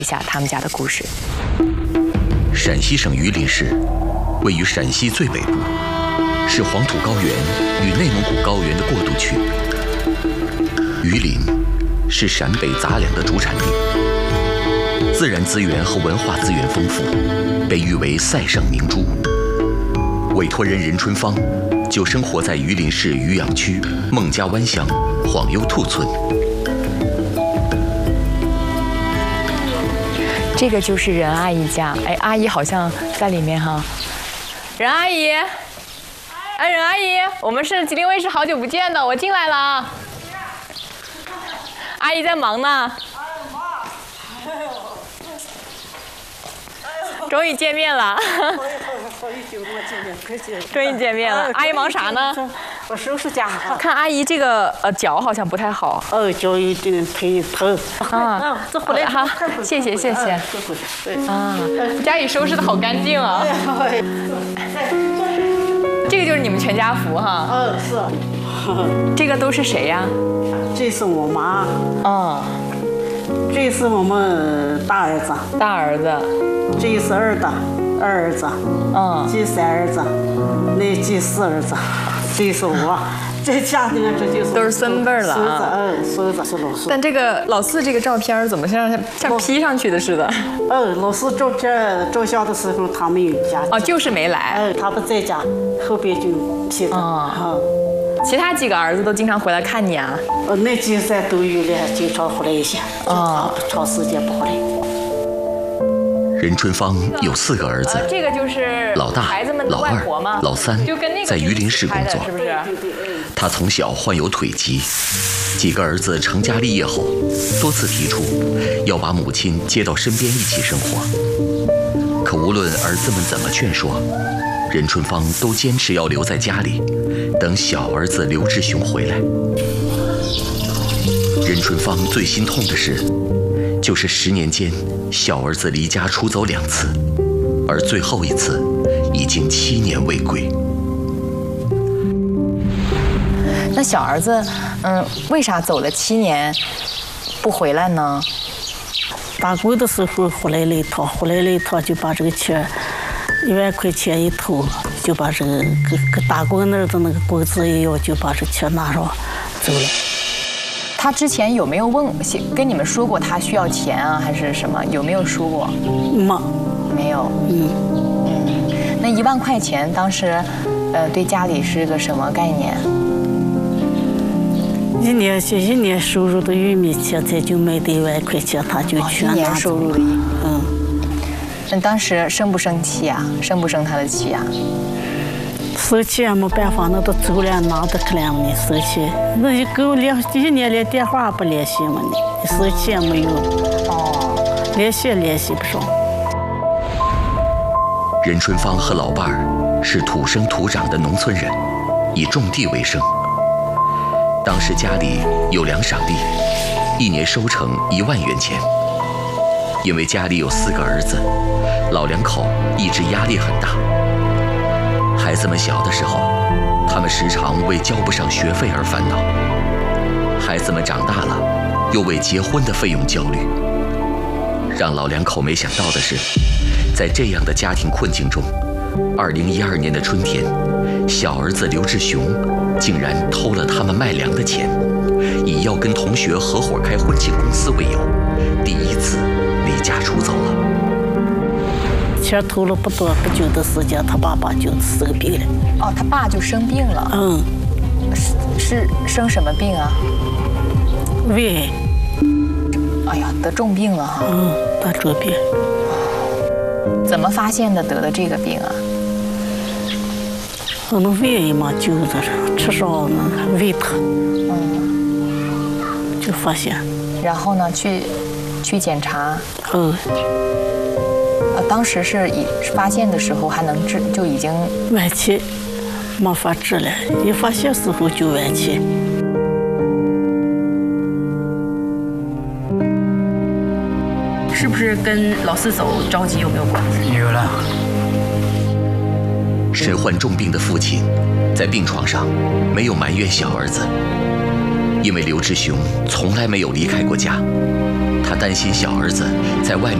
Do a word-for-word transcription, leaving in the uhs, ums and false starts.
一下他们家的故事。 陕西省榆林市位于陕西最北部，是黄土高原与内蒙古高原的过渡区。榆林是陕北杂粮的主产地，自然资源和文化资源丰富，被誉为塞省明珠。委托人任春芳就生活在榆林市渔阳区孟家湾乡晃悠兔村。 这个就是任阿姨家，哎，阿姨好像在里面哈。任阿姨，哎，任阿姨，我们是吉林卫视，好久不见的，我进来了啊。阿姨在忙呢。终于见面了。终于见面了，阿姨忙啥呢？ 我收拾家。 看阿姨这个呃脚好像不太好。 哦，脚有点腿疼。 啊， 这回来好，谢谢谢谢。啊，家里收拾的好干净啊。这个就是你们全家福哈。 嗯，是。 这个都是谁呀？ 这是我妈。 嗯。 这是我们大儿子。 大儿子。 这是二的，二儿子。 嗯。 这三儿子，那这四儿子，这是我。这家庭这就是都是孙辈了啊。 嗯，孙子是老四。 但这个老四这个照片怎么像像 P 上去的似的？ 嗯，老四照片照相的时候他没有家。 哦，就是没来。 嗯，他不在家，后边就 P 的。啊。 其他几个儿子都经常回来看你啊？ 呃，那几三都有了，经常回来一下，哦，长时间不回来。 任春芳有四个儿子， 这个就是老大、老二、老三，在榆林市工作。 是不是？ 他从小患有腿疾，几个儿子成家立业后，多次提出要把母亲接到身边一起生活。可无论儿子们怎么劝说，任春芳都坚持要留在家里，等小儿子刘志雄回来。任春芳最心痛的是，就是十年间小儿子离家出走两次，而最后一次已经七年未归。 那小儿子，嗯，为啥走了七年不回来呢？ 打工的时候回来了一趟，回来了一趟就把这个钱一万块钱一偷，就把这个给给打工那儿的那个工资一要，就把这钱拿上走了。 他之前有没有问跟你们说过他需要钱啊，还是什么？有没有说过？ 没， 没有。嗯嗯，那一万块钱当时，呃，对家里是个什么概念？ 一年一年收入的玉米钱，才就卖的一万块钱，他就全拿走了。 一年收入的， 嗯。 那当时生不生气啊？生不生他的气啊？ 生气也没办法，那都走了，哪得可怜呢？生气，那就跟我连一年连电话不联系嘛呢？生气也没有，哦，联系也联系不上。 任春芳和老伴儿是土生土长的农村人，以种地为生。当时家里有两晌地，一年收成一万元钱。因为家里有四个儿子，老两口一直压力很大。孩子们小的时候，他们时常为交不上学费而烦恼；孩子们长大了，又为结婚的费用焦虑。让老两口没想到的是，在这样的家庭困境中，二零一二年的春天，小儿子刘志雄竟然偷了他们卖粮的钱，以要跟同学合伙开婚庆公司为由，第一次离家出走了。 钱偷了不多不久的时间，他爸爸就生病了。 哦，他爸就生病了。 嗯， 是是生什么病啊？ 胃癌。 哎呀，得重病了哈。 嗯，得重病。 怎么发现的得的这个病啊？ 我那胃癌嘛，就在这吃上那胃疼，嗯，就发现。 然后呢，去去检查。 嗯。 呃，当时是以发现的时候还能治，就已经晚期，没法治了。一发现时候就晚期。 是不是跟老四走着急有没有关系？ 有了。 身患重病的父亲，在病床上没有埋怨小儿子，因为刘志雄从来没有离开过家。 他担心小儿子在外面